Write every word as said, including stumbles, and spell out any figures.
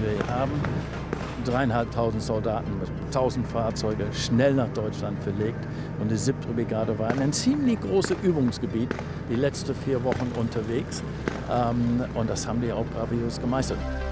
Wir haben dreieinhalbtausend Soldaten mit tausend Fahrzeuge schnell nach Deutschland verlegt. Und die siebte Brigade war in ein ziemlich großes Übungsgebiet, die letzten vier Wochen unterwegs. Und das haben die auch grandios gemeistert.